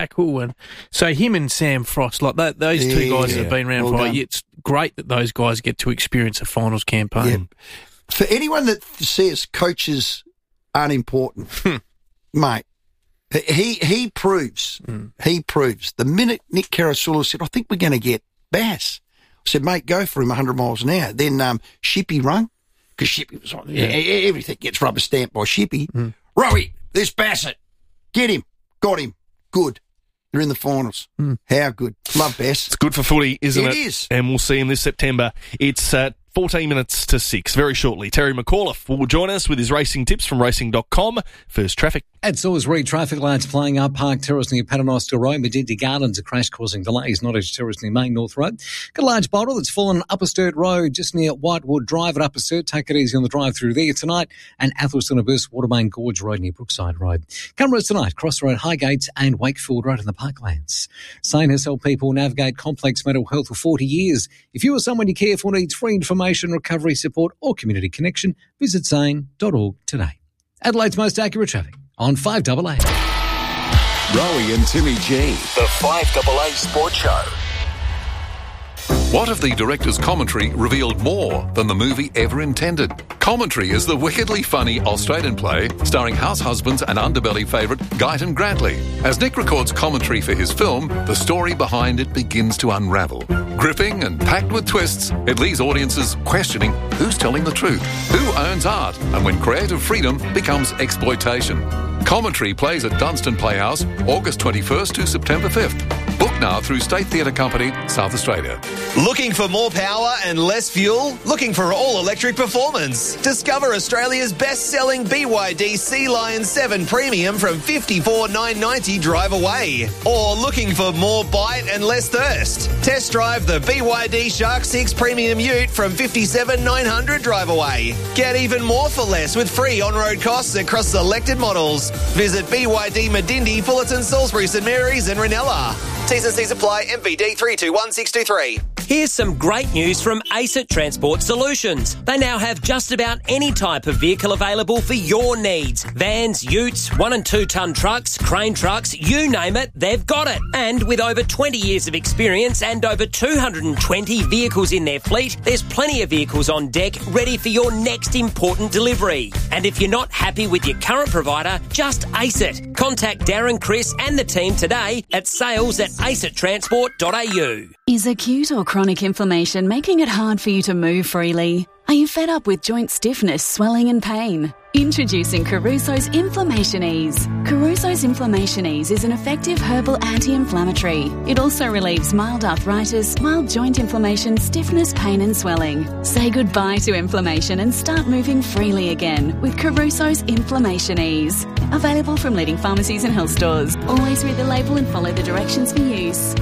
tackle. And so him and Sam Frost, like that, those two guys that have been around for it's great that those guys get to experience a finals campaign. Yeah. For anyone that says coaches aren't important, mate, he proves. He proves. The minute Nick Carasula said, I think we're going to get Bass, I said, mate, go for him 100 miles an hour. Then Shippy rung, because Shippy was on. Yeah. Everything gets rubber stamped by Shippy. Rowie, this Bassett, get him, got him, good. They're in the finals. How good. Love Bass. It's good for footy, isn't it? It is. And we'll see him this September. It's 14 minutes to 6. Very shortly, Terry McAuliffe will join us with his racing tips from racing.com. First traffic. At Salisbury, traffic lights playing up Park Terrace near Paternoster Road. Medinty Gardens, a crash causing delays. Nottage Terrace near Main North Road. Got a large bottle that's fallen Upper Sturt Road just near Whitewood Drive at Upper Sturt. Take it easy on the drive through there tonight. And Athelston Abyss, Watermain Gorge Road near Brookside Road. Cameras tonight, Crossroad Highgates and Wakefield Road in the Parklands. Sane has helped people navigate complex mental health for 40 years. If you or someone you care for needs free information, recovery support or community connection, visit sane.org today. Adelaide's most accurate traffic on 5AA. Rowie and Timmy G. The 5AA Sports Show. What if the director's commentary revealed more than the movie ever intended? Commentary is the wickedly funny Australian play starring house husbands and underbelly favourite Guyton Grantley. As Nick records commentary for his film, the story behind it begins to unravel. Gripping and packed with twists, it leaves audiences questioning who's telling the truth, who owns art, and when creative freedom becomes exploitation. Commentary plays at Dunstan Playhouse, August 21st to September 5th. Book now through State Theatre Company, South Australia. Looking for more power and less fuel? Looking for all-electric performance? Discover Australia's best-selling BYD Sea Lion 7 Premium from $54,990 drive away. Or looking for more bite and less thirst? Test drive the BYD Shark 6 Premium Ute from $57,900 drive away. Get even more for less with free on-road costs across selected models. Visit BYD Medindy, Fullerton, Salisbury, St Mary's and Ranella. T's and C's apply. MVD 321623. Here's some great news from ACET Transport Solutions. They now have just about any type of vehicle available for your needs. Vans, utes, 1 and 2 tonne trucks, crane trucks, you name it, they've got it. And with over 20 years of experience and over 220 vehicles in their fleet, there's plenty of vehicles on deck ready for your next important delivery. And if you're not happy with your current provider, just ace it. Contact Darren, Chris and the team today at sales@acettransport.au. Is acute or chronic inflammation making it hard for you to move freely? Are you fed up with joint stiffness, swelling and pain? Introducing Caruso's Inflammation Ease. Caruso's Inflammation Ease is an effective herbal anti-inflammatory. It also relieves mild arthritis, mild joint inflammation, stiffness, pain and swelling. Say goodbye to inflammation and start moving freely again with Caruso's Inflammation Ease. Available from leading pharmacies and health stores. Always read the label and follow the directions for use.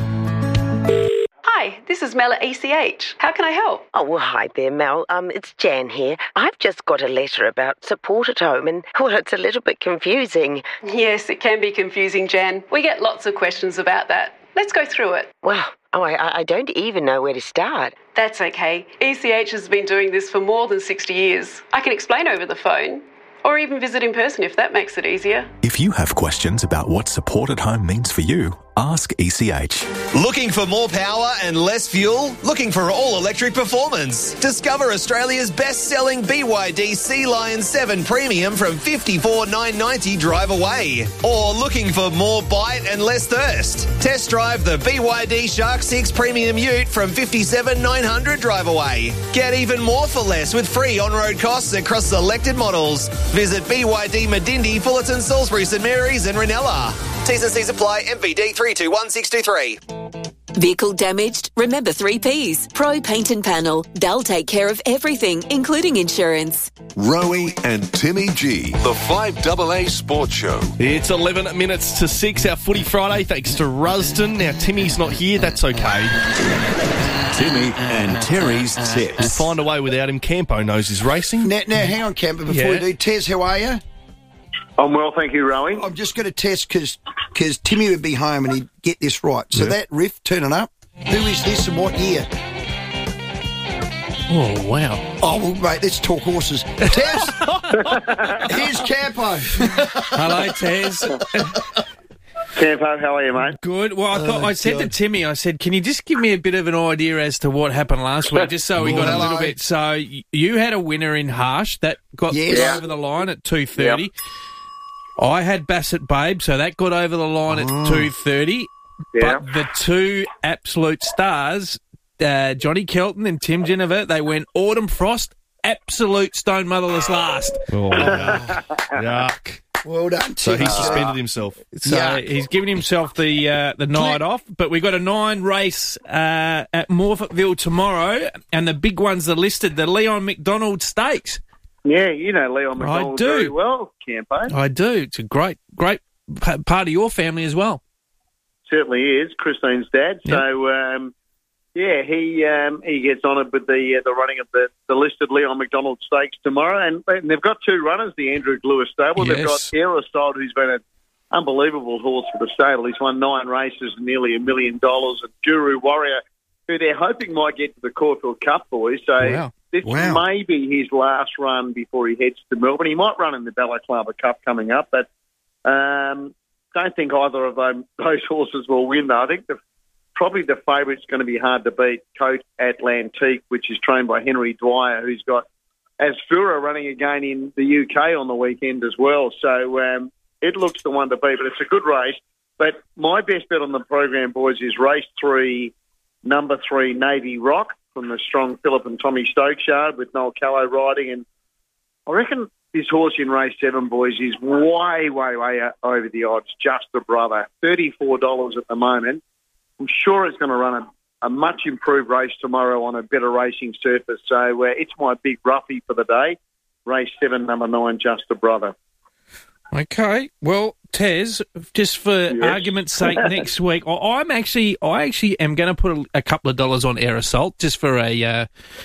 Hi, this is Mel at ECH. How can I help? Oh, well, hi there, Mel. It's Jan here. I've just got a letter about support at home and, well, it's a little bit confusing. Yes, it can be confusing, Jan. We get lots of questions about that. Let's go through it. Wow. Oh, I don't even know where to start. That's okay. ECH has been doing this for more than 60 years. I can explain over the phone. Or even visit in person if that makes it easier. If you have questions about what support at home means for you, ask ECH. Looking for more power and less fuel? Looking for all-electric performance? Discover Australia's best-selling BYD Sea Lion 7 Premium from $54,990 drive away. Or looking for more bite and less thirst? Test drive the BYD Shark 6 Premium Ute from $57,900 drive away. Get even more for less with free on-road costs across selected models. Visit BYD Medindy, Fullerton, Salisbury, St Mary's and Ranella. T's and C's apply. MVD 321623. Vehicle damaged? Remember 3Ps. Pro Paint and Panel. They'll take care of everything, including insurance. Rowie and Timmy G. The 5AA Sports Show. It's 11 minutes to 6, our Footy Friday, thanks to Rusden. Now, Timmy's not here, that's okay. Timmy and Terry's tips. We'll find a way without him. Campo knows his racing. Now hang on, Campo, before we do. Tez, how are you? I'm well, thank you, Rowie. I'm just going to test because Timmy would be home and he'd get this right. So that riff, turning up, who is this and what year? Oh, wow. Oh, well, mate, let's talk horses. Tez, here's Campo. Hello, Tez. Campo, how are you, mate? Good. Well, I said to Timmy, I said, can you just give me a bit of an idea as to what happened last week, just so we got a little bit. So you had a winner in Harsh that got over the line at 2:30. Yep. I had Bassett Babe, so that got over the line at 2:30. But the two absolute stars, Johnny Kelton and Tim Geneva, they went Autumn Frost, absolute stone motherless last. Oh, yuck. Well done, Tim. So he suspended himself. So he's given himself the night off. But we've got a 9 race at Morphettville tomorrow, and the big ones are listed, the Leon McDonald Stakes. Yeah, you know Leon McDonald very well, Campo. I do. It's a great part of your family as well. Certainly is, Christine's dad. Yep. So, he gets honoured with the running of the listed Leon McDonald Stakes tomorrow. And they've got 2 runners, the Andrew Lewis stable. Yes. They've got Aerosol, who's been an unbelievable horse for the stable. He's won 9 races and nearly $1 million. And Juru Warrior, who they're hoping might get to the Caulfield Cup, boys. So this may be his last run before he heads to Melbourne. He might run in the Balaclava Cup coming up, but don't think either of those horses will win, though. I think probably the favourite's going to be hard to beat, Cote Atlantique, which is trained by Henry Dwyer, who's got Asfura running again in the UK on the weekend as well. So it looks the one to beat, but it's a good race. But my best bet on the program, boys, is race 3, number 3, Navy Rock, from the strong Philip and Tommy Stokes yard with Noel Callow riding. And I reckon this horse in race 7, boys, is way over the odds. Just a Brother, $34 at the moment. I'm sure it's going to run a much improved race tomorrow on a better racing surface. So it's my big roughie for the day. Race 7, number 9, Just a Brother. Okay. Well, Tez, just for argument's sake, next week, I actually am going to put a couple of dollars on Aerosol just for a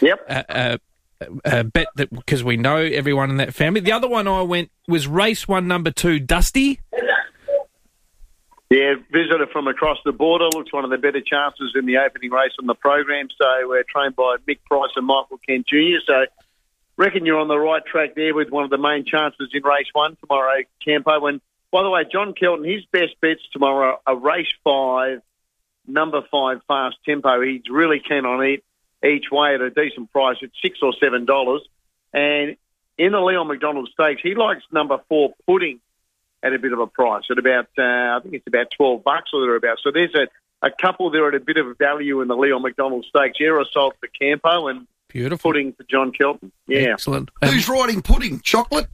bet that because we know everyone in that family. The other one I went was race 1, number 2, Dusty. Yeah, visitor from across the border. Looks one of the better chances in the opening race on the program. So we're trained by Mick Price and Michael Kent Jr. So reckon you're on the right track there with one of the main chances in race 1 tomorrow, Campo. And by the way, John Kelton, his best bets tomorrow are race 5, number 5, Fast Tempo. He's really keen on it each way at a decent price at $6 or $7. And in the Leon McDonald Stakes, he likes number 4, Pudding, at a bit of a price, at about, I think it's about $12 or thereabouts. So there's a couple there at a bit of value in the Leon McDonald Stakes. Aerosol for Campo and beautiful Pudding for John Kelton. Yeah. Excellent. Who's riding Pudding? Chocolate?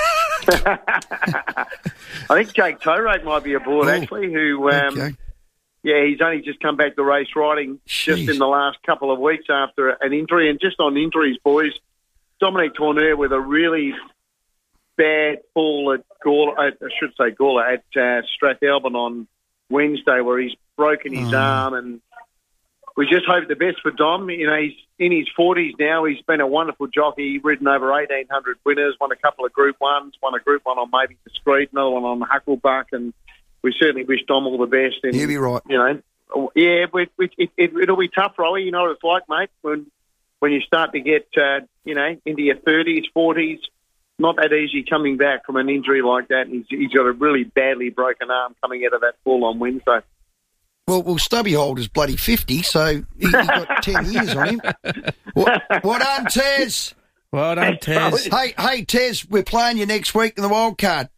I think Jake Torrake might be aboard, actually, who, he's only just come back to race riding just in the last couple of weeks after an injury. And just on injuries, boys, Dominic Tourneur with a really bad fall at Gawler, at Strathalbyn on Wednesday, where he's broken his arm, and we just hope the best for Dom. You know, he's in his 40s now. He's been a wonderful jockey. He's ridden over 1,800 winners, won a couple of Group 1s, won a Group 1 on Maybe Discreet, another one on Hucklebuck, and we certainly wish Dom all the best. And, he'll be right. You know, yeah, it'll be tough, Rowie. You know what it's like, mate, when you start to get, into your 30s, 40s, not that easy coming back from an injury like that. He's got a really badly broken arm coming out of that fall on Wednesday. Well, Stubby Holder's bloody 50, so he's got 10 years on him. Well done, Tez. Well done, Tez. Hey, Tez, we're playing you next week in the wild card.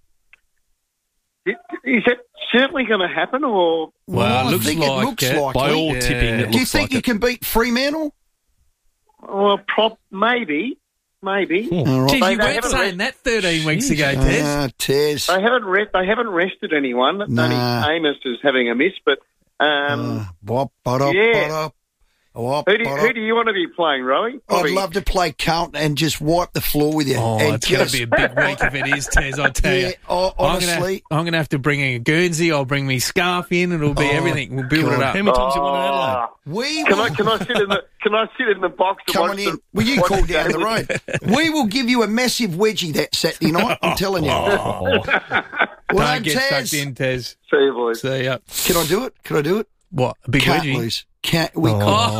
Is it certainly going to happen, or? Well, I think it looks like by all tipping, it looks Do you think you can beat Fremantle? Well, maybe. Maybe. All right. Geez, you weren't saying that 13 weeks ago, Tez. Tez. They haven't rested anyone. Only Amos is having a miss, but Who do you want to be playing, Rowie? I'd love to play Carlton and just wipe the floor with you. Oh, it's going to be a big week if it is, Tez, I tell you. Honestly. I'm going to have to bring a Guernsey. I'll bring me scarf in. It'll be everything. We'll build it up. How many times you won in Adelaide? Can I sit in the box? Come on in. Will you call down the road? We will give you a massive wedgie that Saturday night. I'm telling you. Don't get sucked in, Tez. See you, boys. See ya. Can I do it? What? A big Can't wedgie? lose. Can't we? No.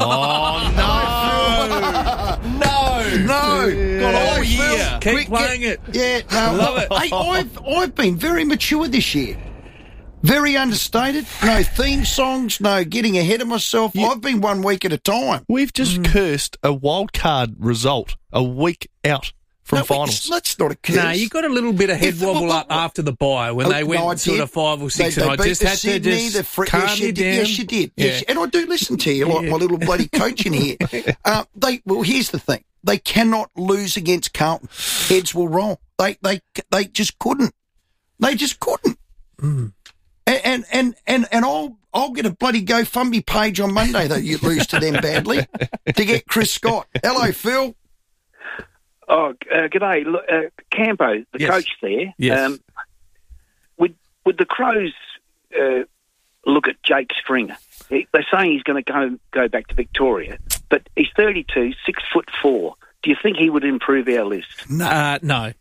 Got all year. Keep playing it. Yeah, no. Love it. Hey, I've been very mature this year. Very understated. No theme songs, no getting ahead of myself. I've been 1 week at a time. We've just cursed a wild card result a week out from finals. That's not a curse. No, you got a little bit of head wobble up after the bye when they went sort of 5 or 6, and I just had to just calm you down. Yes, you did. Yeah. Yes, and I do listen to you like my little bloody coach in here. Well, here's the thing. They cannot lose against Carlton. Heads will roll. They just couldn't. They just couldn't. Mm. And I'll get a bloody GoFundMe page on Monday that you lose to them badly to get Chris Scott. Hello, Phil. Oh, g'day. Look, Campo, the coach there. Yes. Would the Crows look at Jake Stringer? They're saying he's going to go back to Victoria, but he's 32, 6'4". Do you think he would improve our list? No.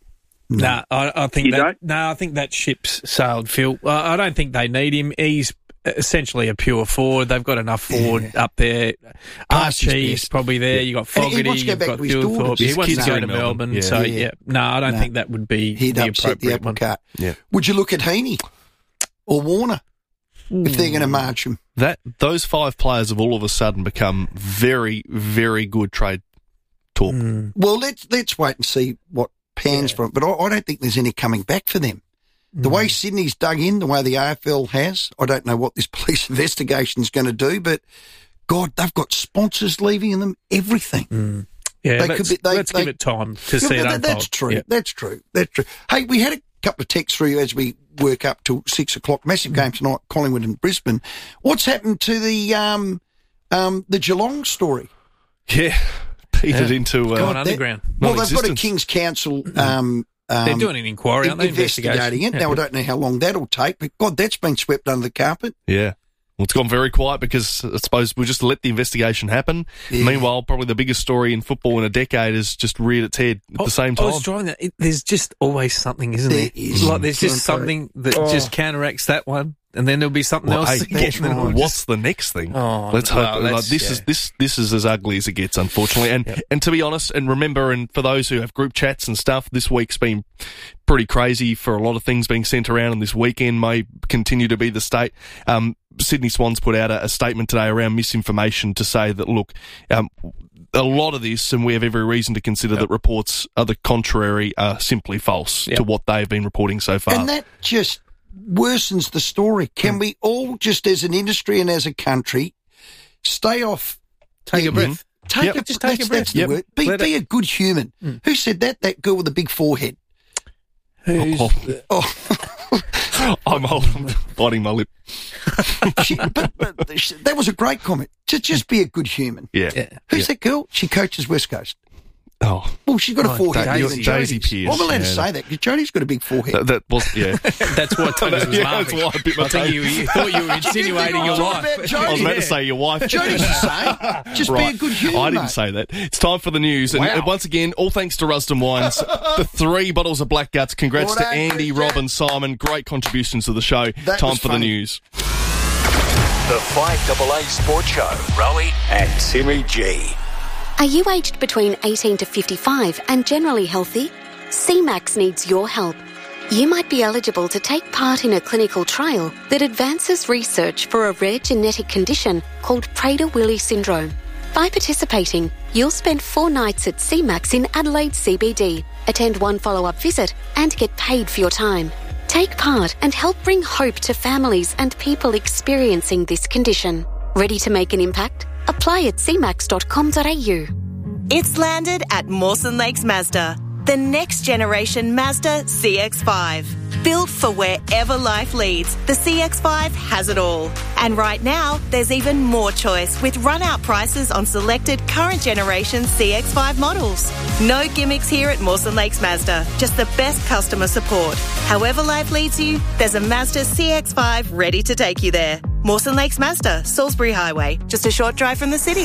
No, I think you that. Don't? No, I think that ship's sailed, Phil. I don't think they need him. He's essentially a pure forward. They've got enough forward up there. Archie's probably there. You got Fogarty. You've got Gilthorpe. He wants to go to Melbourne. Yeah. So no, I don't think that would be the appropriate one. Yeah. Would you look at Heaney or Warner if they're going to march him? Those 5 players have all of a sudden become very, very good trade talk. Well, let's wait and see what pans from it. But I don't think there's any coming back for them. The way Sydney's dug in, the way the AFL has, I don't know what this police investigation is going to do, but God, they've got sponsors leaving them, everything. Yeah, let's give it time to see it unfold. That's true. Yeah. That's true. Hey, we had a couple of texts through as we work up till 6 o'clock. Massive game tonight, Collingwood and Brisbane. What's happened to the Geelong story? Yeah, petered into gone underground. Well, they've got a King's Council. They're doing an inquiry, aren't they? Investigating it. Now, I don't know how long that'll take, but God, that's been swept under the carpet. Yeah. Well, it's gone very quiet because I suppose we'll just let the investigation happen. Yeah. Meanwhile, probably the biggest story in football in a decade has just reared its head at the same time. I was driving that. There's just always something, isn't there? Like there's just something that just counteracts that one. And then there'll be something else. What's the next thing? Let's hope. This is as ugly as it gets, unfortunately. And to be honest, and remember, and for those who have group chats and stuff, this week's been pretty crazy for a lot of things being sent around, and this weekend may continue to be the state. Sydney Swans put out a statement today around misinformation to say that, look, a lot of this, and we have every reason to consider that reports are the contrary, are simply false to what they've been reporting so far. And that just worsens the story. Can we all, just as an industry and as a country, stay off? Take a breath. Just take a breath. That's the word. Be a good human. Who said that? That girl with the big forehead. I'm biting my lip. But that was a great comment. Just be a good human. Yeah. Who's that girl? She coaches West Coast. Oh. Well, she's got a forehead. Daisy Pearce. I'm allowed to say that because Jodie's got a big forehead. That was, That's why Tony was laughing. That's why I bit my tongue. You thought you were insinuating your wife. I was about to say your wife. Jodie's the same. Just be a good human. I didn't say that. It's time for the news. And once again, all thanks to Rusden Wines. The 3 bottles of Black Guts. Congrats to Andy, Rob and Simon. Great contributions to the show. Time for the news. The 5AA Sports Show. Rowie and Timmy G. Are you aged between 18 to 55 and generally healthy? CMAX needs your help. You might be eligible to take part in a clinical trial that advances research for a rare genetic condition called Prader-Willi syndrome. By participating, you'll spend 4 nights at CMAX in Adelaide CBD, attend 1 follow-up visit, and get paid for your time. Take part and help bring hope to families and people experiencing this condition. Ready to make an impact? Apply at cmax.com.au. It's landed at Mawson Lakes Mazda, the next generation Mazda CX-5. Built for wherever life leads, the CX-5 has it all. And right now, there's even more choice with run-out prices on selected current generation CX-5 models. No gimmicks here at Mawson Lakes Mazda, just the best customer support. However life leads you, there's a Mazda CX-5 ready to take you there. Mawson Lakes Mazda, Salisbury Highway, just a short drive from the city.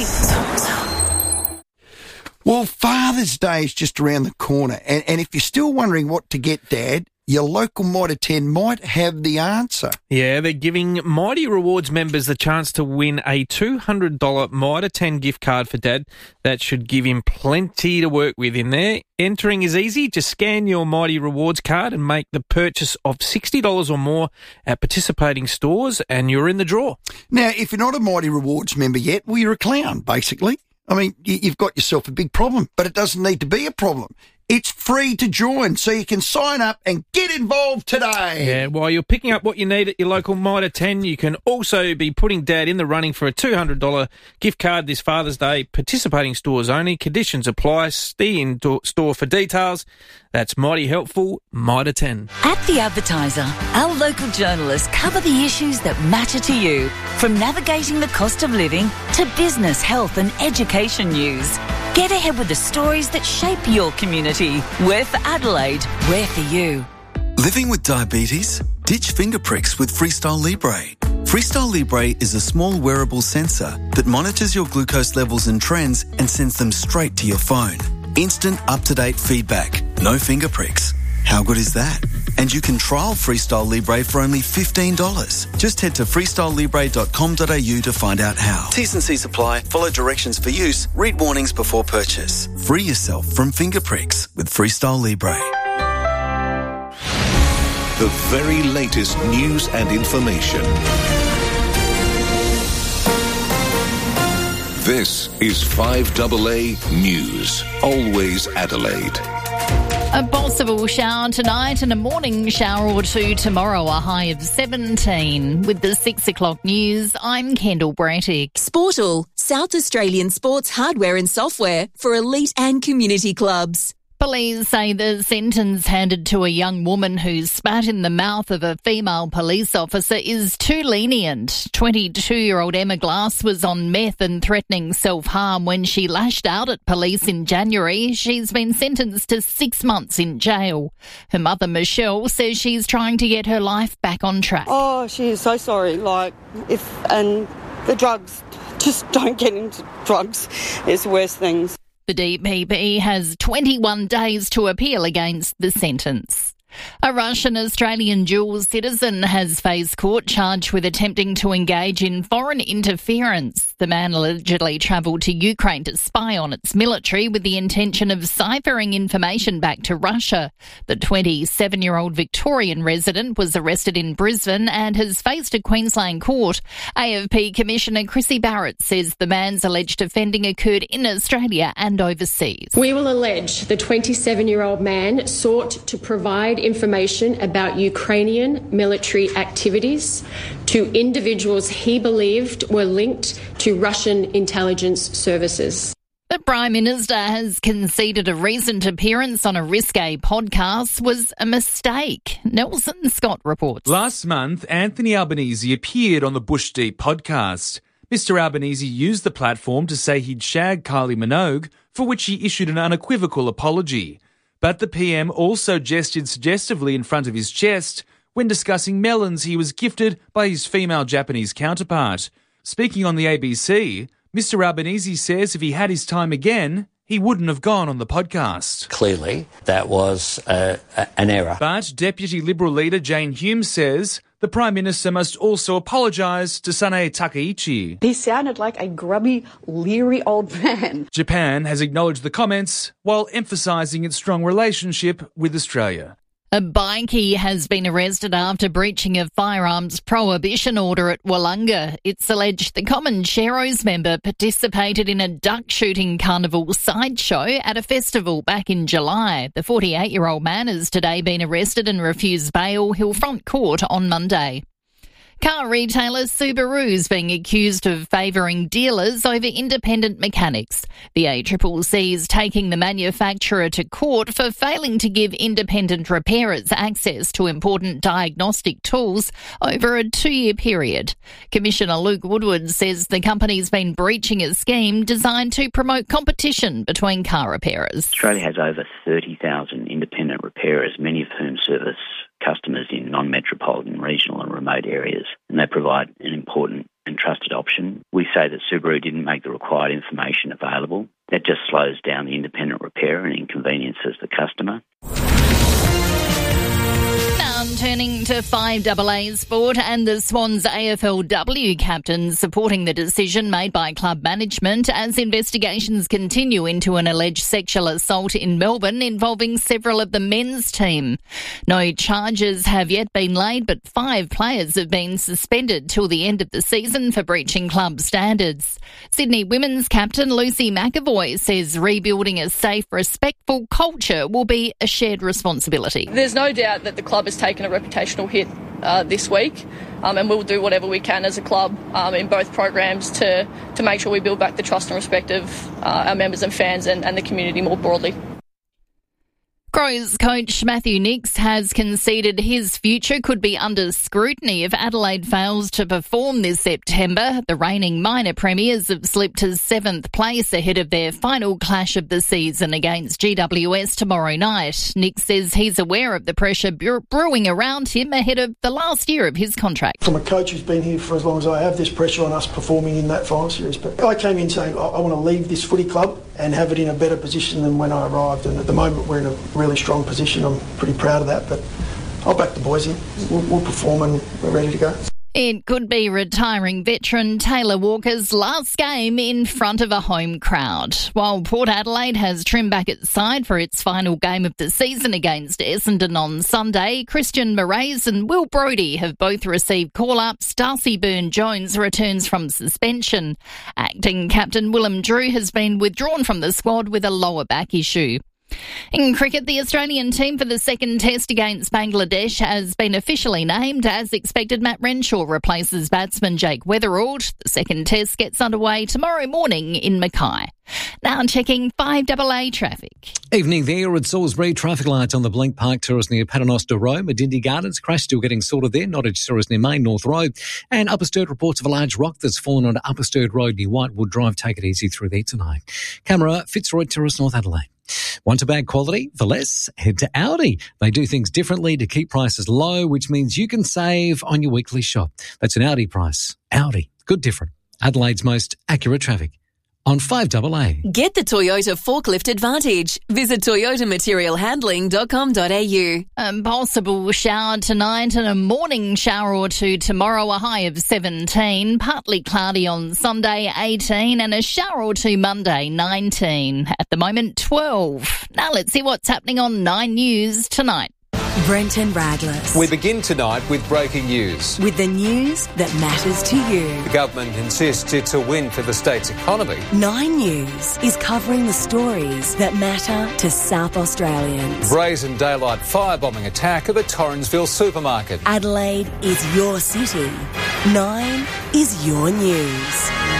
Well, Father's Day is just around the corner. And if you're still wondering what to get Dad, your local Mitre 10 might have the answer. Yeah, they're giving Mighty Rewards members the chance to win a $200 Mitre 10 gift card for Dad. That should give him plenty to work with in there. Entering is easy. Just scan your Mighty Rewards card and make the purchase of $60 or more at participating stores, and you're in the draw. Now, if you're not a Mighty Rewards member yet, well, you're a clown, basically. I mean, you've got yourself a big problem, but it doesn't need to be a problem. It's free to join, so you can sign up and get involved today. Yeah, while you're picking up what you need at your local Mitre 10, you can also be putting Dad in the running for a $200 gift card this Father's Day. Participating stores only. Conditions apply. See in-store for details. That's mighty helpful, Mitre 10. At The Advertiser, our local journalists cover the issues that matter to you, from navigating the cost of living to business, health and education news. Get ahead with the stories that shape your community. We're for Adelaide. We're for you. Living with diabetes? Ditch finger pricks with Freestyle Libre. Freestyle Libre is a small wearable sensor that monitors your glucose levels and trends and sends them straight to your phone. Instant, up-to-date feedback. No finger pricks. How good is that? And you can trial Freestyle Libre for only $15. Just head to freestylelibre.com.au to find out how. T's and C's apply. Follow directions for use. Read warnings before purchase. Free yourself from finger pricks with Freestyle Libre. The very latest news and information. This is 5AA News. Always Adelaide. A possible shower tonight and a morning shower or two tomorrow, a high of 17. With the 6 o'clock news, I'm Kendall Brattick. Sportal, South Australian sports hardware and software for elite and community clubs. Police say the sentence handed to a young woman who spat in the mouth of a female police officer is too lenient. 22-year-old Emma Glass was on meth and threatening self-harm when she lashed out at police in January. She's been sentenced to 6 months in jail. Her mother, Michelle, says she's trying to get her life back on track. Oh, she is so sorry. And the drugs, just don't get into drugs. It's the worst things. The DPP has 21 days to appeal against the sentence. A Russian-Australian dual citizen has faced court charged with attempting to engage in foreign interference. The man allegedly travelled to Ukraine to spy on its military with the intention of ciphering information back to Russia. The 27-year-old Victorian resident was arrested in Brisbane and has faced a Queensland court. AFP Commissioner Chrissy Barrett says the man's alleged offending occurred in Australia and overseas. We will allege the 27-year-old man sought to provide information about Ukrainian military activities to individuals he believed were linked to Russian intelligence services. The Prime Minister has conceded a recent appearance on a Risque podcast was a mistake. Nelson Scott reports. Last month, Anthony Albanese appeared on the Bush Deep podcast. Mr Albanese used the platform to say he'd shagged Kylie Minogue, for which he issued an unequivocal apology. But the PM also gestured suggestively in front of his chest when discussing melons he was gifted by his female Japanese counterpart. Speaking on the ABC, Mr Albanese says if he had his time again, he wouldn't have gone on the podcast. Clearly, that was an error. But Deputy Liberal leader Jane Hume says the Prime Minister must also apologise to Sanae Takaichi. He sounded like a grubby, leery old man. Japan has acknowledged the comments while emphasising its strong relationship with Australia. A bikie has been arrested after breaching a firearms prohibition order at Wollonga. It's alleged the Common Sheros member participated in a duck shooting carnival sideshow at a festival back in July. The 48-year-old man has today been arrested and refused bail. He'll front court on Monday. Car retailer Subaru is being accused of favouring dealers over independent mechanics. The ACCC is taking the manufacturer to court for failing to give independent repairers access to important diagnostic tools over a 2-year period. Commissioner Luke Woodward says the company's been breaching a scheme designed to promote competition between car repairers. Australia has over 30,000 independent repairers, many of whom service customers in non-metropolitan, regional and remote areas, and they provide an important and trusted option. We say that Subaru didn't make the required information available. That just slows down the independent repairer and inconveniences the customer. turning to 5AA sport, and the Swans AFLW captain supporting the decision made by club management as investigations continue into an alleged sexual assault in Melbourne involving several of the men's team. No charges have yet been laid, but 5 players have been suspended till the end of the season for breaching club standards. Sydney women's captain Lucy McAvoy says rebuilding a safe, respectful culture will be a shared responsibility. There's no doubt that the club has taken a reputational hit this week, and we'll do whatever we can as a club in both programs to make sure we build back the trust and respect of our members and fans and the community more broadly. Crows coach Matthew Nicks has conceded his future could be under scrutiny if Adelaide fails to perform this September. The reigning minor premiers have slipped to 7th place ahead of their final clash of the season against GWS tomorrow night. Nicks says he's aware of the pressure brewing around him ahead of the last year of his contract. From a coach who's been here for as long as I have, there's pressure on us performing in that final series. But I came in saying I want to leave this footy club and have it in a better position than when I arrived. And at the moment we're in a really strong position. I'm pretty proud of that, but I'll back the boys in. We'll perform and we're ready to go. It could be retiring veteran Taylor Walker's last game in front of a home crowd. While Port Adelaide has trimmed back its side for its final game of the season against Essendon on Sunday, Christian Moraes and Will Brodie have both received call-ups. Darcy Byrne-Jones returns from suspension. Acting captain Willem Drew has been withdrawn from the squad with a lower back issue. In cricket, the Australian team for the second test against Bangladesh has been officially named. As expected, Matt Renshaw replaces batsman Jake Weatherald. The second test gets underway tomorrow morning in Mackay. Now checking 5AA traffic. Evening there at Salisbury. Traffic lights on the Blink Park Terrace near Paternoster Road. Medindi Gardens. Crash still getting sorted there. Nottage Terrace near Main North Road. And Upper Sturt reports of a large rock that's fallen onto Upper Sturt Road near Whitewood Drive. Take it easy through there tonight. Camera, Fitzroy Terrace, North Adelaide. Want a bag quality for less? Head to Audi. They do things differently to keep prices low, which means you can save on your weekly shop. That's an Audi price. Audi. Good different. Adelaide's most accurate traffic. On 5AA. Get the Toyota Forklift Advantage. Visit toyotamaterialhandling.com.au. Possible shower tonight and a morning shower or two tomorrow, a high of 17. Partly cloudy on Sunday, 18, and a shower or two Monday, 19. At the moment, 12. Now let's see what's happening on 9 News tonight. Brenton Radless. We begin tonight with breaking news. With the news that matters to you. The government insists it's a win for the state's economy. 9 News is covering the stories that matter to South Australians. Brazen daylight firebombing attack at the Torrensville supermarket. Adelaide is your city. 9 is your news.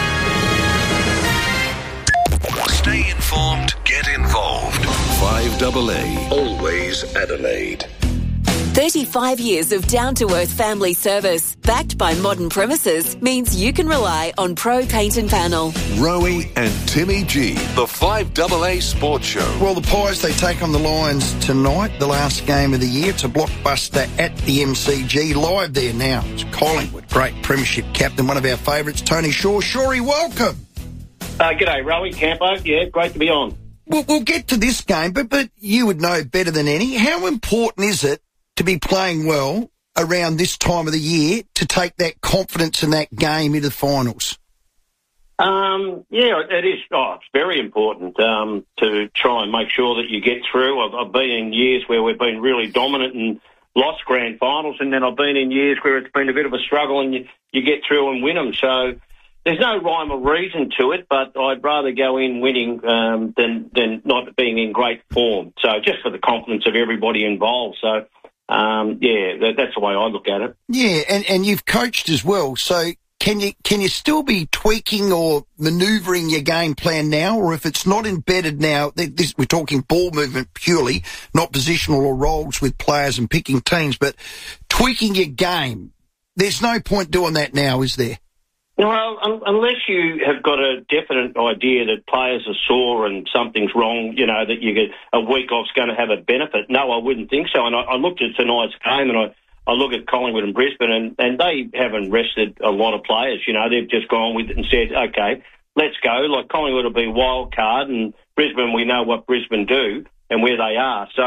Stay informed, get involved. 5AA, always Adelaide. 35 years of down-to-earth family service, backed by modern premises, means you can rely on Pro Paint and Panel. Rowie and Timmy G, the 5AA Sports Show. Well, the Pies, they take on the Lions tonight, the last game of the year. It's a blockbuster at the MCG. Live there now. It's Collingwood, great premiership captain, one of our favourites, Tony Shaw. Shawry, welcome. G'day, Rowie, Campo. Yeah, great to be on. We'll get to this game, but you would know better than any. How important is it to be playing well around this time of the year to take that confidence in that game into the finals? Yeah, it is. Oh, it's very important to try and make sure that you get through. I've been in years where we've been really dominant and lost grand finals, and then I've been in years where it's been a bit of a struggle and you get through and win them. So there's no rhyme or reason to it, but I'd rather go in winning than not being in great form. So just for the confidence of everybody involved. So, that's the way I look at it. Yeah, and you've coached as well. So can you still be tweaking or manoeuvring your game plan now? Or if it's not embedded now, we're talking ball movement purely, not positional or roles with players and picking teams, but tweaking your game. There's no point doing that now, is there? Well, unless you have got a definite idea that players are sore and something's wrong, that you get a week off's going to have a benefit. No, I wouldn't think so. And I looked at tonight's game and I look at Collingwood and Brisbane and they haven't rested a lot of players. They've just gone with it and said, okay, let's go. Like Collingwood will be wild card and Brisbane, we know what Brisbane do and where they are. So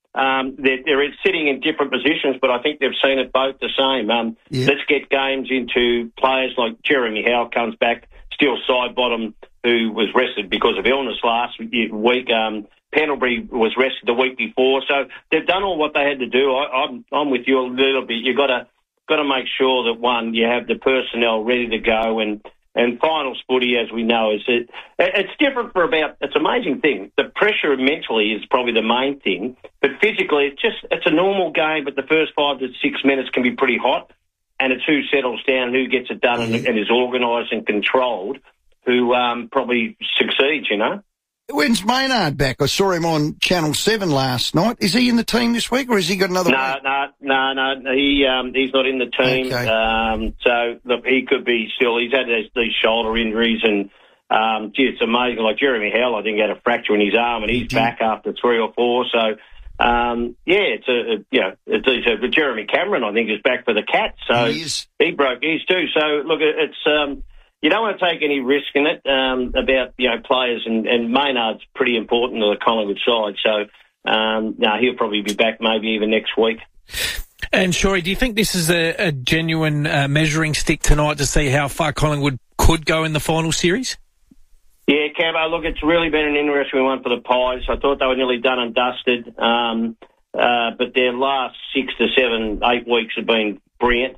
they're sitting in different positions, but I think they've seen it both the same. Let's get games into players like Jeremy Howe comes back, still side bottom, who was rested because of illness last week. Pendlebury was rested the week before, so they've done all what they had to do. I'm with you a little bit. You've got to make sure that, one, you have the personnel ready to go, and finals footy, as we know, it's different for it's an amazing thing. The pressure mentally is probably the main thing, but physically it's a normal game, but the first 5 to 6 minutes can be pretty hot, and it's who settles down, who gets it done and is organised and controlled, who probably succeeds, you know. When's Maynard back? I saw him on Channel 7 last night. Is he in the team this week, or has he got another week? No. He's not in the team. Okay. So, look, he could be still. He's had these shoulder injuries, and it's amazing. Like Jeremy Howe, I think, had a fracture in his arm, and he's back after 3 or 4. So, it's Jeremy Cameron, I think, is back for the Cats. So he broke his too. So, look, it's. You don't want to take any risk in it about players, and Maynard's pretty important to the Collingwood side. So he'll probably be back maybe even next week. And Shorey, do you think this is a genuine measuring stick tonight to see how far Collingwood could go in the final series? Yeah, Cabo, look, it's really been an interesting one for the Pies. I thought they were nearly done and dusted, but their last 6 to 7, 8 weeks have been brilliant.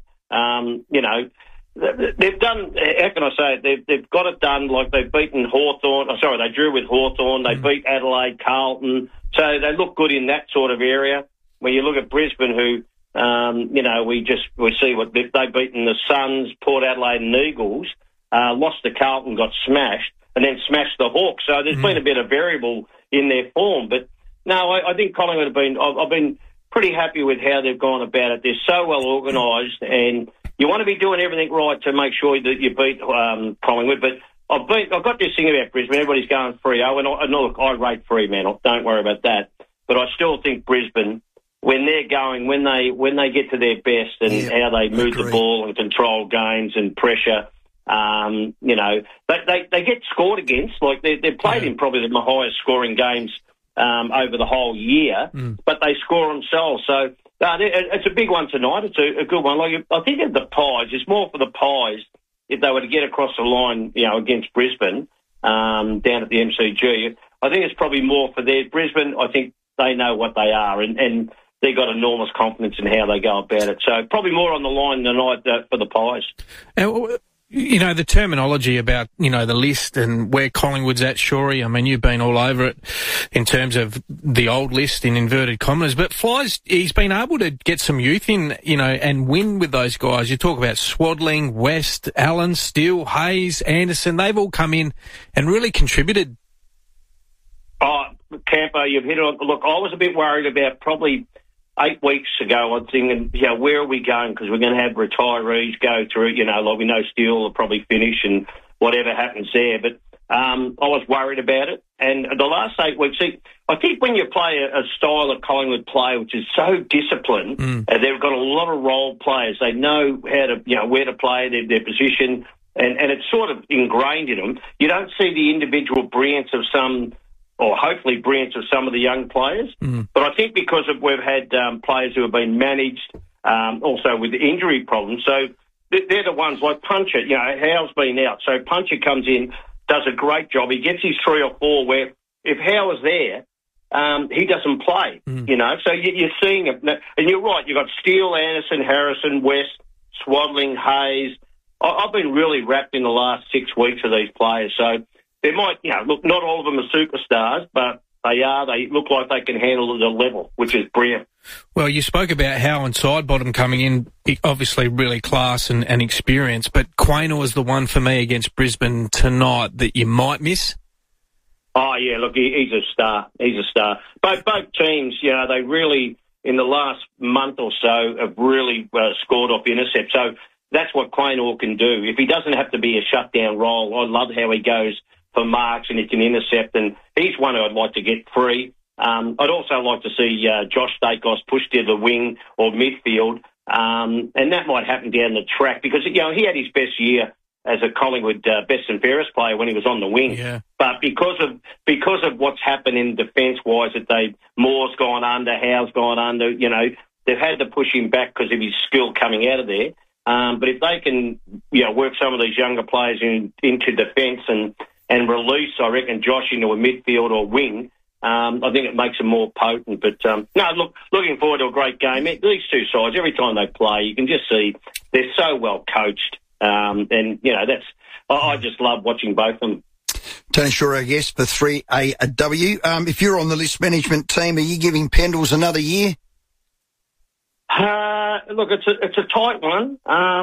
They've done, how can I say it, they've got it done, like they've beaten Hawthorn. They drew with Hawthorn, they beat Adelaide, Carlton, so they look good in that sort of area. When you look at Brisbane, who, we see what they've beaten the Suns, Port Adelaide and Eagles, lost to Carlton, got smashed, and then smashed the Hawks, so there's been a bit of variable in their form, but no, I think Collingwood I've been pretty happy with how they've gone about it. They're so well organised, and you want to be doing everything right to make sure that you beat Collingwood. But I've got this thing about Brisbane. Everybody's going 3-0, and look, I rate Fremantle. Don't worry about that. But I still think Brisbane, when they're going, when they get to their best, and how they move the ball and control games and pressure, they get scored against. Like they've played in probably the highest scoring games over the whole year, but they score themselves. So. It's a big one tonight. It's a good one. Like I think of the Pies, it's more for the Pies if they were to get across the line, against Brisbane down at the MCG. I think it's probably more for Brisbane. I think they know what they are, and they've got enormous confidence in how they go about it. So probably more on the line tonight for the Pies. The terminology about, the list and where Collingwood's at, Shorey, I mean, you've been all over it in terms of the old list in inverted commas, but Fly's, he's been able to get some youth in, and win with those guys. You talk about Swadling, West, Allen, Steele, Hayes, Anderson, they've all come in and really contributed. Oh, Campo, you've hit it on. Look, I was a bit worried about probably 8 weeks ago. I was thinking, where are we going? Because we're going to have retirees go through, like we know Steele will probably finish and whatever happens there. But I was worried about it. And the last 8 weeks, I think when you play a style of Collingwood play, which is so disciplined, they've got a lot of role players. They know how to, where to play, their position, and it's sort of ingrained in them. You don't see the individual brilliance of some, or hopefully brilliance of some of the young players. But I think because we've had players who have been managed, also with injury problems, so they're the ones like Puncher. Howe's been out, so Puncher comes in, does a great job. He gets his 3 or 4 where if Howe is there, he doesn't play, So you're seeing it. And you're right, you've got Steele, Anderson, Harrison, West, Swadling, Hayes. I've been really wrapped in the last 6 weeks of these players, so they might, look, not all of them are superstars, but they look like they can handle the level, which is brilliant. Well, you spoke about Howe and Sidebottom coming in, obviously really class and experience, but Quaynor was the one for me against Brisbane tonight that you might miss. Oh, yeah, look, he's a star. He's a star. Both teams, they really, in the last month or so, have really scored off intercept. So that's what Quaynor can do. If he doesn't have to be a shutdown role, I love how he goes for marks and he can intercept, and he's one who I'd like to get free. I'd also like to see Josh Stakos pushed to the wing or midfield, and that might happen down the track because, he had his best year as a Collingwood best and fairest player when he was on the wing. Yeah. But because of what's happened in defence-wise, that Moore's gone under, Howe's gone under, you know, they've had to push him back because of his skill coming out of there. But if they can, you know, work some of these younger players into defence and release, I reckon, Josh into a midfield or wing, I think it makes them more potent. But, looking forward to a great game. These two sides, every time they play, you can just see they're so well coached. And, you know, I just love watching both of them. Tony Shore, our guest for 3AW. If you're on the list management team, are you giving Pendles another year? Look, it's a tight one.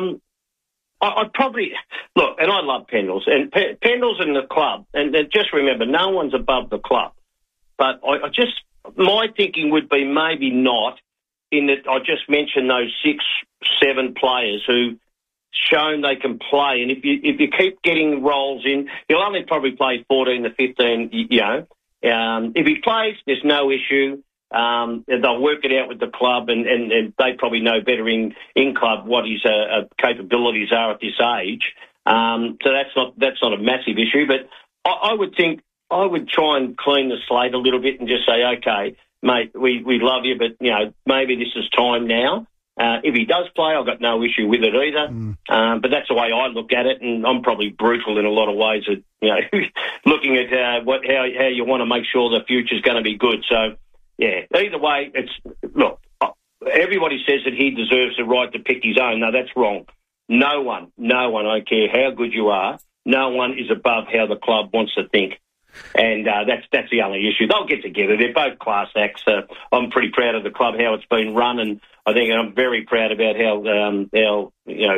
I'd probably look, and I love Pendles and Pendles in the club. And just remember, no one's above the club. But my thinking would be maybe not. In that, I just mentioned those 6-7 players who shown they can play, and if you keep getting roles in, he'll only probably play 14 to 15. You know, if he plays, there's no issue. They'll work it out with the club, and they probably know better in club what his capabilities are at this age. So that's not a massive issue. But I would think I would try and clean the slate a little bit and just say, okay, mate, we love you, but you know maybe this is time now. If he does play, I've got no issue with it either. But that's the way I look at it, and I'm probably brutal in a lot of ways. At, you know, looking at how you want to make sure the future's going to be good. So, yeah, either way, look. Everybody says that he deserves the right to pick his own. No, that's wrong. No one. I don't care how good you are. No one is above how the club wants to think. And that's the only issue. They'll get together. They're both class acts. I'm pretty proud of the club, how it's been run, and I think I'm very proud about how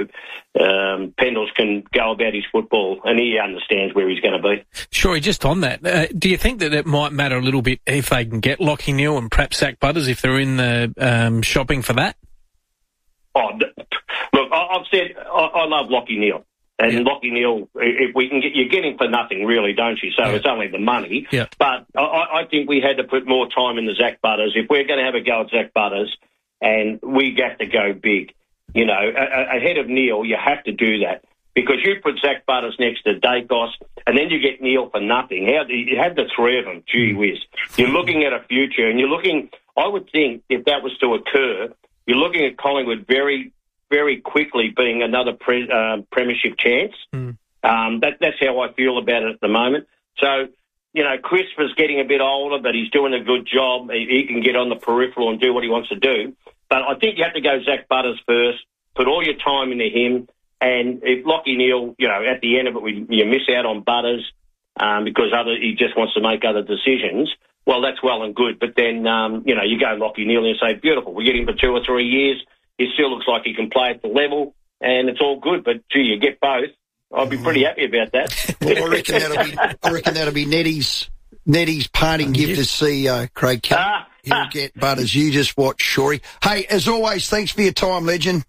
Pendles can go about his football, and he understands where he's going to be. Sure, just on that, do you think that it might matter a little bit if they can get Lockie Neal and perhaps Zach Butters if they're in the shopping for that? Oh, look, I've said I love Lockie Neal. And Lockie Neal, if we can you get him for nothing, really, don't you? So it's only the money. Yeah. But I think we had to put more time in the Zach Butters. If we're going to have a go at Zach Butters, and we have to go big, you know, ahead of Neal, you have to do that. Because you put Zach Butters next to Dacos, and then you get Neal for nothing. You have the three of them, gee whiz. You're looking at a future, and I would think, if that was to occur, you're looking at Collingwood very, very quickly being another premiership chance. That's how I feel about it at the moment. So, you know, Christopher's getting a bit older, but he's doing a good job. He can get on the peripheral and do what he wants to do. But I think you have to go Zach Butters first, put all your time into him, and if Lockie Neal, you know, at the end of it, you miss out on Butters because he just wants to make other decisions, well, that's well and good. But then, you know, you go Lockie Neal and say, beautiful, we get him for 2 or 3 years. He still looks like he can play at the level, and it's all good. But, gee, you get both. I'd be pretty happy about that. Well, I reckon that'll be Nettie's parting gift as CEO, Craig Kelly. He'll get Butters. You just watch, Shorey. Hey, as always, thanks for your time, legend.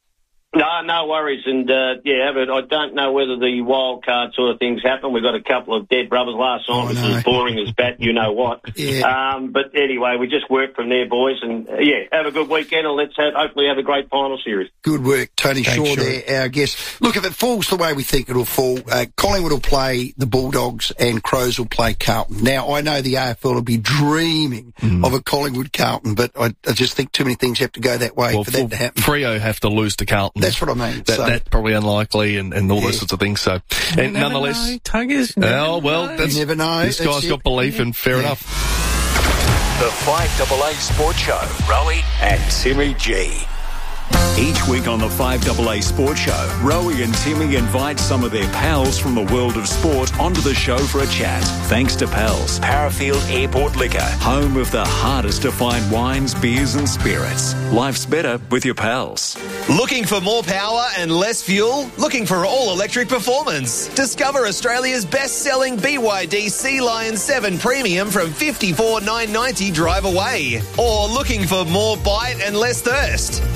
No worries. And, but I don't know whether the wild card sort of things happen. We've got a couple of dead brothers last night, which is boring as bat, you know what. Yeah. But anyway, we just work from there, boys. And, have a good weekend, and let's hopefully have a great final series. Good work, Tony Shore there, our guest. Look, if it falls the way we think it'll fall, Collingwood will play the Bulldogs and Crows will play Carlton. Now, I know the AFL will be dreaming of a Collingwood-Carlton, but I just think too many things have to go that way for that to happen. Freo have to lose to Carlton. That's what I mean. That's probably unlikely and all those sorts of things. So, and nonetheless, Tuggers. That's, you never know. This guy's got belief, and fair enough. The 5AA Sports Show, Rowie and Timmy G. Each week on the 5AA Sports Show, Rowie and Timmy invite some of their pals from the world of sport onto the show for a chat. Thanks to Pals, Parafield Airport Liquor, home of the hardest to find wines, beers and spirits. Life's better with your pals. Looking for more power and less fuel? Looking for all-electric performance? Discover Australia's best-selling BYD Sea Lion 7 Premium from $54,990 drive away. Or looking for more bite and less thirst? Test drive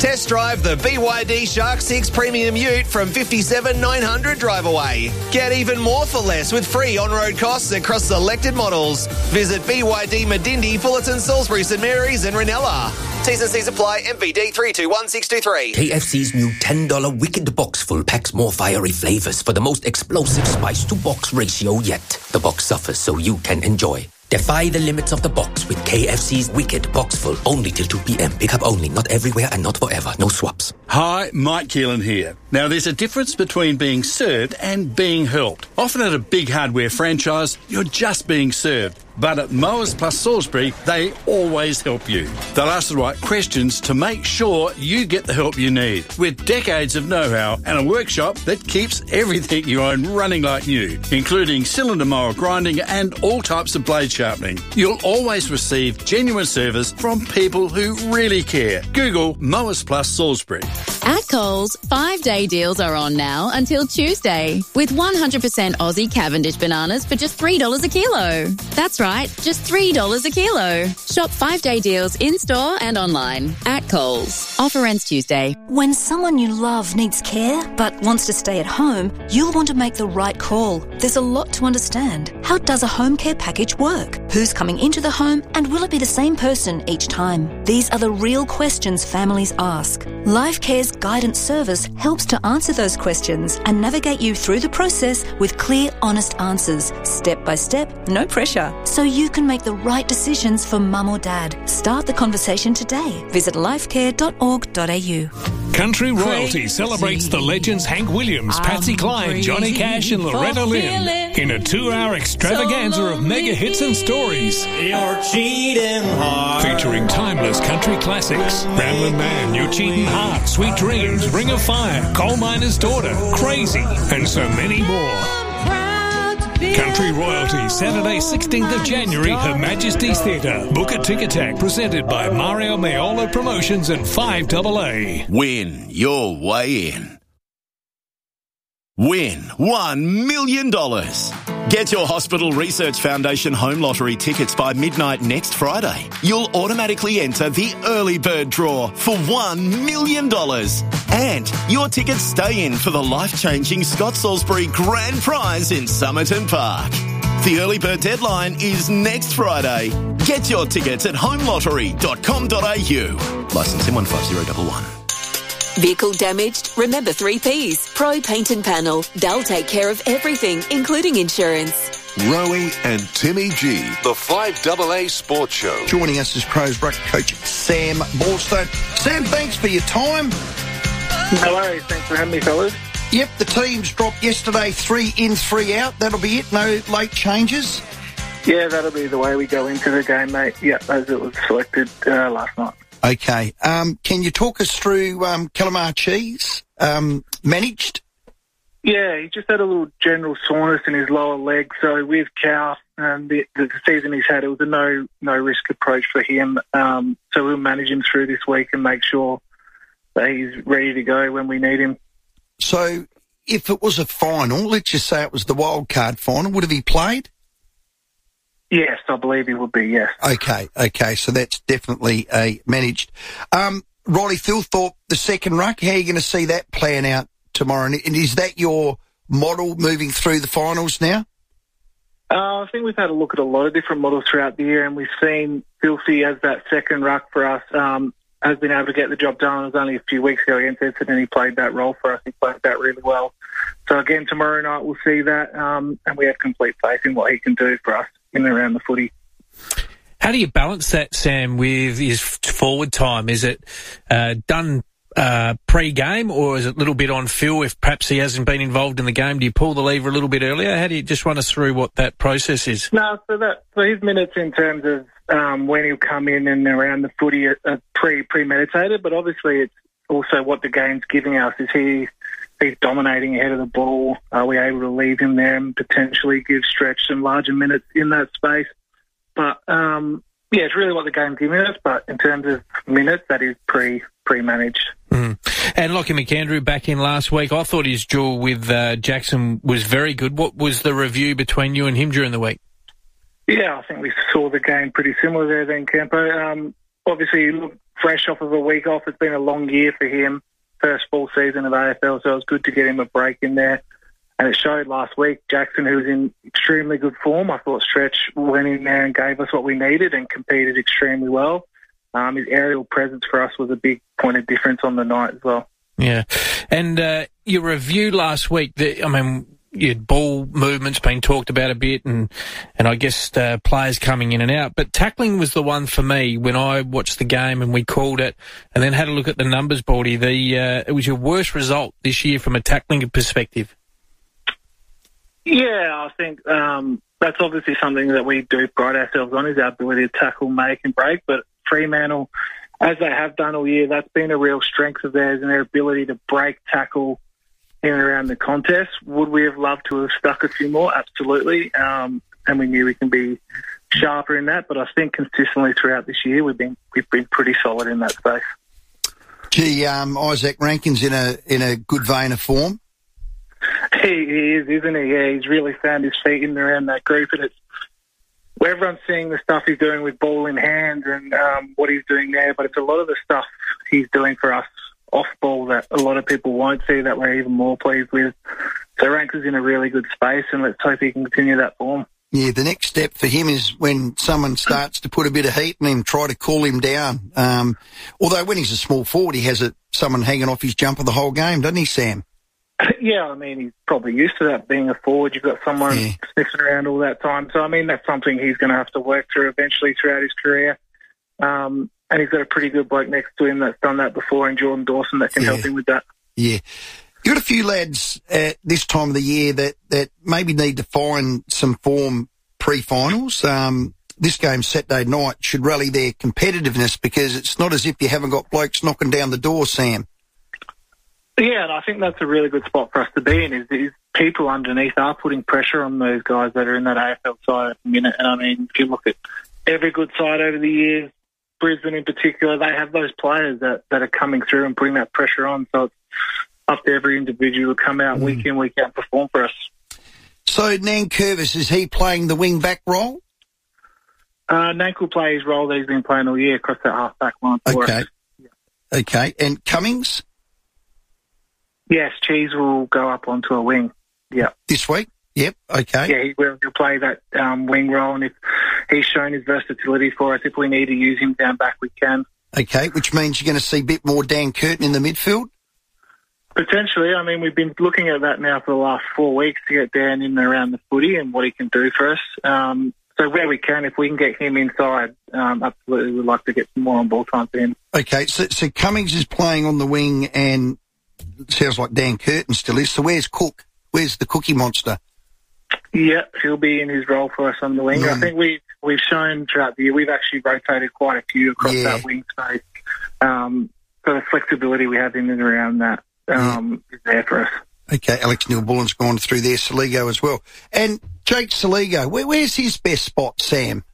drive the BYD Shark 6 Premium Ute from $57,900 drive away. Get even more for less with free on-road costs across selected models. Visit BYD Medindi, Fullerton, Salisbury, St Mary's and Ranella. T's and C's apply. MVD 321623. KFC's new $10 Wicked Box full packs more fiery flavours for the most explosive spice-to-box ratio yet. The box suffers so you can enjoy. Defy the limits of the box with KFC's Wicked Box Full, only till 2 p.m. Pick up only, not everywhere and not forever. No swaps. Hi, Mike Keelan here. Now, there's a difference between being served and being helped. Often at a big hardware franchise, you're just being served. But at Mowers Plus Salisbury, they always help you. They'll ask the right questions to make sure you get the help you need, with decades of know-how and a workshop that keeps everything you own running like new, including cylinder mower grinding and all types of blade sharpening. You'll always receive genuine service from people who really care. Google Mowers Plus Salisbury. At Coles, 5-day deals are on now until Tuesday, with 100% Aussie Cavendish bananas for just $3 a kilo. That's right, just $3 a kilo. Shop 5-day deals in-store and online at Coles. Offer ends Tuesday. When someone you love needs care but wants to stay at home, you'll want to make the right call. There's a lot to understand. How does a home care package work? Who's coming into the home, and will it be the same person each time? These are the real questions families ask. LifeCare's guidance service helps to answer those questions and navigate you through the process with clear, honest answers, step by step, no pressure, so you can make the right decisions for mum or dad. Start the conversation today. Visit lifecare.org.au. Country Royalty celebrates the legends Hank Williams, Patsy Cline, Johnny Cash and Loretta Lynn in a 2-hour extravaganza of mega hits and stories. You're cheating hard. Featuring timeless country classics, Ramblin' Man, You're Cheating Hard, Sweet Dreams, Ring of Fire, Coal Miner's Daughter, Crazy, and so many more. Country Royalty, Saturday 16th of January, Her Majesty's Theatre. Book at Tic-A-Tac, presented by Mario Maiola Promotions and 5AA. Win your way in. Win $1 million. Get your Hospital Research Foundation Home Lottery tickets by midnight next Friday. You'll automatically enter the early bird draw for $1 million. And your tickets stay in for the life-changing Scott Salisbury Grand Prize in Somerton Park. The early bird deadline is next Friday. Get your tickets at homelottery.com.au. Licence M15011. Vehicle damaged? Remember 3 Ps. Pro Paint and Panel. They'll take care of everything, including insurance. Rowie and Timmy G, the 5AA Sports Show. Joining us is Crows rugby coach Sam Borstone. Sam, thanks for your time. No worries. Thanks for having me, fellas. Yep, the teams dropped yesterday, 3 in, 3 out. That'll be it. No late changes. Yeah, that'll be the way we go into the game, mate. Yeah, as it was selected last night. Okay. Can you talk us through Calamar Cheese? Managed? Yeah, he just had a little general soreness in his lower leg. So with Cal, the season he's had, it was a no risk approach for him. So we'll manage him through this week and make sure that he's ready to go when we need him. So if it was a final, let's just say it was the wild card final, would have he played? Yes, I believe he would be, yes. Okay, so that's definitely managed. Riley Thilthorpe, the second ruck, how are you going to see that playing out tomorrow? And is that your model moving through the finals now? I think we've had a look at a lot of different models throughout the year, and we've seen Filthy as that second ruck for us, has been able to get the job done. It was only a few weeks ago against Essendon, and he played that role for us. He played that really well. So again, tomorrow night we'll see that, and we have complete faith in what he can do for us in and around the footy. How do you balance that, Sam, with his forward time? Is it done pre-game, or is it a little bit on Phil if perhaps he hasn't been involved in the game? Do you pull the lever a little bit earlier? How do you just run us through what that process is? No, so his minutes in terms of when he'll come in and around the footy are premeditated, but obviously it's also what the game's giving us. Is he's dominating ahead of the ball? Are we able to leave him there and potentially give Stretch some larger minutes in that space? But, yeah, it's really what the game's giving us, but in terms of minutes, that is pre-managed. And Lockie McAndrew back in last week. I thought his duel with Jackson was very good. What was the review between you and him during the week? Yeah, I think we saw the game pretty similar there then, Campo. Obviously, fresh off of a week off. It's been a long year for him, first full season of AFL, so it was good to get him a break in there. And it showed last week. Jackson, who was in extremely good form, I thought Stretch went in there and gave us what we needed and competed extremely well. His aerial presence for us was a big point of difference on the night as well. Yeah. And your review last week, your ball movement's been talked about a bit and I guess players coming in and out. But tackling was the one for me when I watched the game and we called it and then had a look at the numbers, Baldy. It was your worst result this year from a tackling perspective. Yeah, I think that's obviously something that we do pride ourselves on, is our ability to tackle, make and break. But Fremantle, as they have done all year, that's been a real strength of theirs and their ability to break, tackle in and around the contest. Would we have loved to have stuck a few more? Absolutely. And we knew we can be sharper in that. But I think consistently throughout this year, we've been pretty solid in that space. Gee, Isaac Rankin's in a good vein of form. He is, isn't he? Yeah, he's really found his feet in and around that group, and it's where everyone's seeing the stuff he's doing with ball in hand and what he's doing there, but it's a lot of the stuff he's doing for us off ball that a lot of people won't see, that we're even more pleased with. So Rankin's in a really good space, and let's hope he can continue that form. Yeah, the next step for him is when someone starts to put a bit of heat in him, try to cool him down. Although when he's a small forward, he has someone hanging off his jumper the whole game, doesn't he, Sam? Yeah, I mean, he's probably used to that, being a forward. You've got someone sniffing around all that time. So, I mean, that's something he's going to have to work through eventually throughout his career. And he's got a pretty good bloke next to him that's done that before, in Jordan Dawson, that can help him with that. Yeah. You've got a few lads at this time of the year that maybe need to find some form pre-finals. This game Saturday night should rally their competitiveness, because it's not as if you haven't got blokes knocking down the door, Sam. Yeah, and I think that's a really good spot for us to be in, is people underneath are putting pressure on those guys that are in that AFL side at the minute. And, I mean, if you look at every good side over the years, Brisbane in particular, they have those players that are coming through and putting that pressure on. So it's up to every individual to come out week in, week out and perform for us. So Nankervis, is he playing the wing-back role? Nank will play his role that he's been playing all year across that half-back line for us. Okay. And Cummings? Yes, Cheese will go up onto a wing. Yeah. This week? Yep. Okay. Yeah, he will. He'll play that wing role, and if he's shown his versatility for us, if we need to use him down back, we can. Okay, which means you're going to see a bit more Dan Curtin in the midfield? Potentially. I mean, we've been looking at that now for the last 4 weeks to get Dan in and around the footy and what he can do for us. So where we can, if we can get him inside, absolutely we'd like to get some more on ball time for him. Okay, so Cummings is playing on the wing, and it sounds like Dan Curtin still is. So where's Cook? Where's the Cookie Monster? Yeah, he'll be in his role for us on the wing. I think we've shown throughout the year, we've actually rotated quite a few across that wing space. So the flexibility we have in and around that is there for us. Okay, Alex Neil-Bullen's gone through there, Saligo as well. And Jake Saligo, where's his best spot, Sam?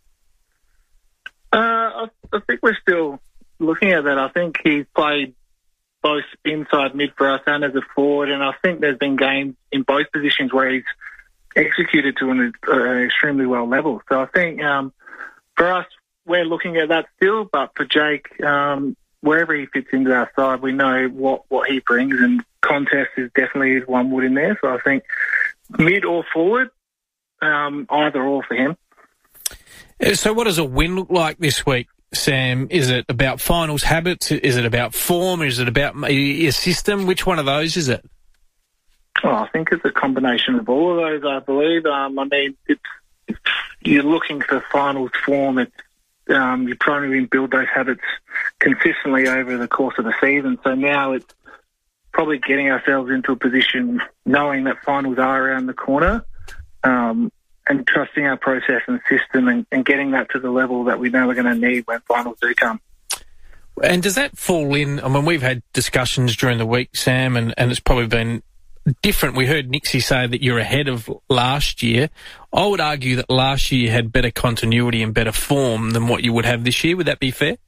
I think we're still looking at that. I think he's played both inside mid for us and as a forward, and I think there's been games in both positions where he's executed to an extremely well level. So I think for us, we're looking at that still, but for Jake, wherever he fits into our side, we know what he brings, and contest is definitely his one wood in there. So I think mid or forward, either or for him. So what does a win look like this week, Sam? Is it about finals habits? Is it about form? Is it about your system? Which one of those is it? Oh, I think it's a combination of all of those, I believe. I mean, if you're looking for finals form, it's you probably build those habits consistently over the course of the season. So now it's probably getting ourselves into a position knowing that finals are around the corner, and trusting our process and system and getting that to the level that we know we're going to need when finals do come. And does that fall in? I mean, we've had discussions during the week, Sam, and it's probably been different. We heard Nixie say that you're ahead of last year. I would argue that last year you had better continuity and better form than what you would have this year. Would that be fair?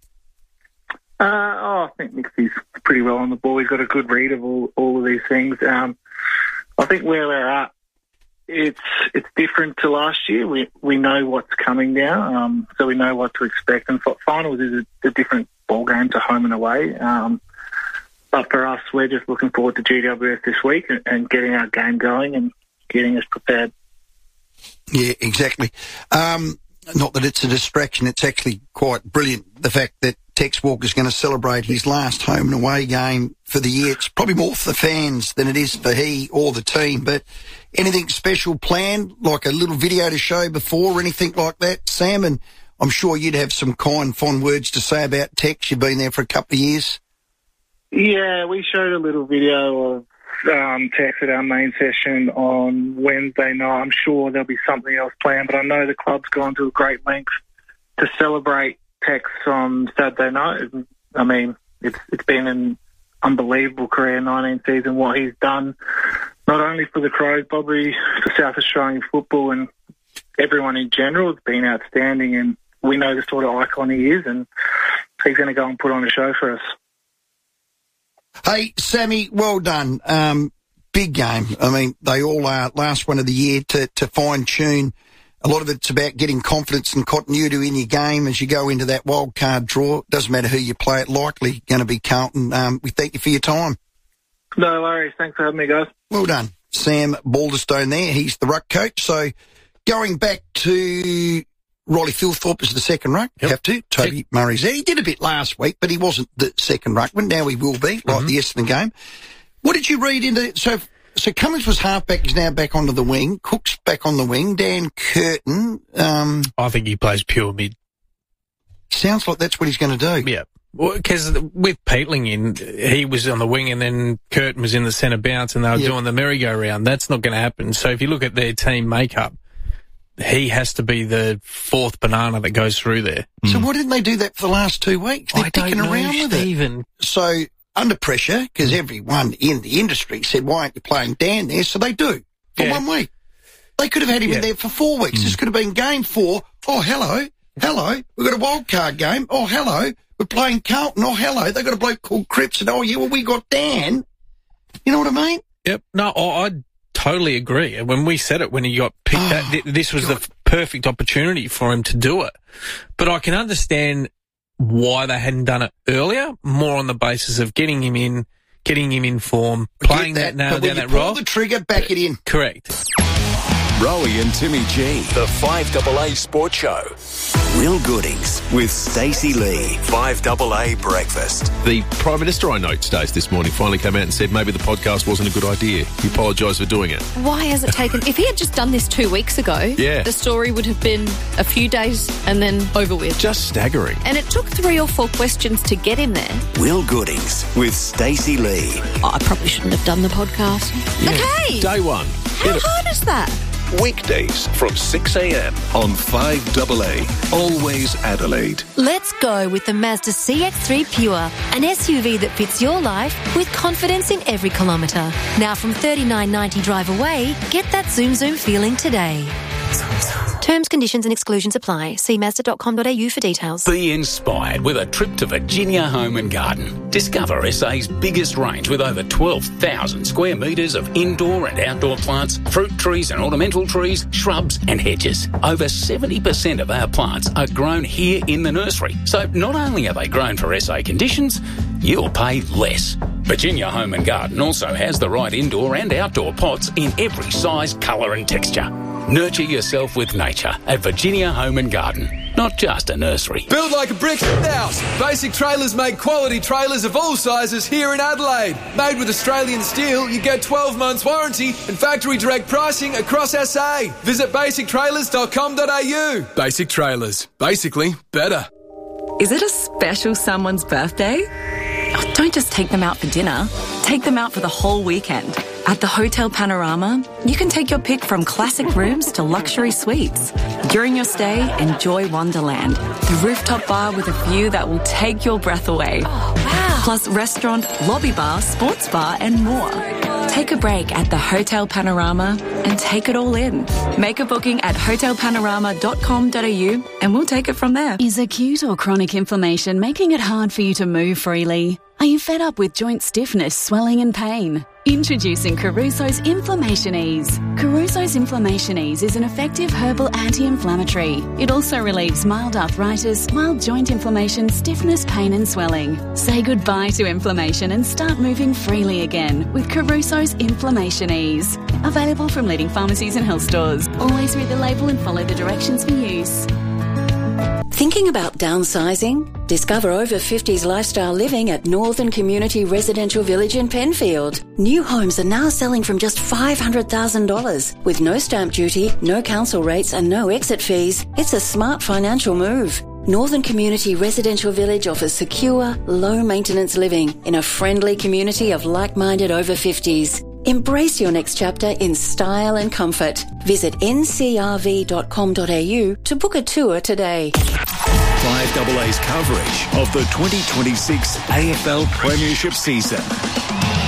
I think Nixie's pretty well on the ball. He's got a good read of all of these things. I think where we're at it's different to last year. We know what's coming now, so we know what to expect. And finals is a different ball game to home and away. But for us, we're just looking forward to GWS this week and getting our game going and getting us prepared. Yeah, exactly. Not that it's a distraction, it's actually quite brilliant, the fact that Tex Walker's going to celebrate his last home and away game for the year. It's probably more for the fans than it is for he or the team, but anything special planned, like a little video to show before or anything like that, Sam? And I'm sure you'd have some kind, fond words to say about Tex. You've been there for a couple of years. Yeah, we showed a little video of Tex at our main session on Wednesday night. I'm sure there'll be something else planned, but I know the club's gone to a great length to celebrate Tex on Saturday night. I mean, it's been an unbelievable career, 19 season, what he's done, not only for the Crows, probably for South Australian football and everyone in general. It's been outstanding, and we know the sort of icon he is, and he's going to go and put on a show for us. Hey, Sammy, well done. Big game. I mean, they all are. Last one of the year to fine-tune. A lot of it's about getting confidence and continuity in your game as you go into that wild card draw. Doesn't matter who you play, it likely going to be Carlton. We thank you for your time. No worries. Thanks for having me, guys. Well done. Sam Balderstone there. He's the ruck coach. So going back to Riley Philthorpe as the second ruck. Yep. Have to. Toby Murray's there. He did a bit last week, but he wasn't the second ruckman. Now he will be, like the Essendon game. What did you read into... So Cummins was halfback, he's now back onto the wing. Cook's back on the wing. Dan Curtin... I think he plays pure mid. Sounds like that's what he's going to do. Yeah. Because with Peatling in, he was on the wing and then Curtin was in the centre bounce and they were doing the merry-go-round. That's not going to happen. So if you look at their team makeup, he has to be the fourth banana that goes through there. So why didn't they do that for the last 2 weeks? They're dicking around with Stephen. it. So under pressure, because everyone in the industry said, why aren't you playing Dan there? So they do for 1 week. They could have had him in there for 4 weeks. This could have been game 4. Oh, hello. We've got a wild card game. Oh, hello. We're playing Carlton. Oh, hello. They've got a bloke called Cripps. And, oh, yeah, well, we got Dan. You know what I mean? Yep. No, I totally agree. And when we said it, when he got picked, this was the perfect opportunity for him to do it. But I can understand why they hadn't done it earlier, more on the basis of getting him in form, playing that nail down that role. Pull the trigger, back it in. Correct. Rowie and Timmy G, the 5AA Sports Show. Will Goodings with Stacey Lee, 5AA Breakfast. The Prime Minister, I note, Stace, this morning finally came out and said maybe the podcast wasn't a good idea. He apologised for doing it. Why has it taken... If he had just done this 2 weeks ago, the story would have been a few days and then over with. Just staggering. And it took 3 or 4 questions to get him there. Will Goodings with Stacey Lee. I probably shouldn't have done the podcast. Yeah. Okay. Day one. How hard is that? Weekdays from 6 a.m. on 5AA. Always Adelaide. Let's go with the Mazda CX-3 Pure, an SUV that fits your life with confidence in every kilometre. Now from $39.90 drive away, get that zoom feeling today. Terms, conditions and exclusions apply. See Mazda.com.au for details. Be inspired with a trip to Virginia Home and Garden. Discover SA's biggest range with over 12,000 square metres of indoor and outdoor plants, fruit trees and ornamental trees, shrubs and hedges. Over 70% of our plants are grown here in the nursery. So not only are they grown for SA conditions, you'll pay less. Virginia Home and Garden also has the right indoor and outdoor pots in every size, colour and texture. Nurture yourself with nature at Virginia Home and Garden, not just a nursery. Build like a brick house. Basic Trailers make quality trailers of all sizes here in Adelaide. Made with Australian steel, you get 12 months warranty and factory direct pricing across SA. Visit basictrailers.com.au. Basic Trailers. Basically better. Is it a special someone's birthday? Oh, don't just take them out for dinner. Take them out for the whole weekend. At the Hotel Panorama, you can take your pick from classic rooms to luxury suites. During your stay, enjoy Wonderland, the rooftop bar with a view that will take your breath away. Oh, wow. Plus restaurant, lobby bar, sports bar and more. Take a break at the Hotel Panorama and take it all in. Make a booking at hotelpanorama.com.au and we'll take it from there. Is acute or chronic inflammation making it hard for you to move freely? Are you fed up with joint stiffness, swelling and pain? Introducing Caruso's Inflammation Ease. Caruso's Inflammation Ease is an effective herbal anti-inflammatory. It also relieves mild arthritis, mild joint inflammation, stiffness, pain and swelling. Say goodbye to inflammation and start moving freely again with Caruso's Inflammation Ease. Available from leading pharmacies and health stores. Always read the label and follow the directions for use. Thinking about downsizing? Discover over 50s lifestyle living at Northern Community Residential Village in Penfield. New homes are now selling from just $500,000 with no stamp duty, no council rates and no exit fees. It's a smart financial move. Northern Community Residential Village offers secure, low-maintenance living in a friendly community of like-minded over 50s. Embrace your next chapter in style and comfort. Visit ncrv.com.au to book a tour today. 5AA's coverage of the 2026 AFL Premiership season.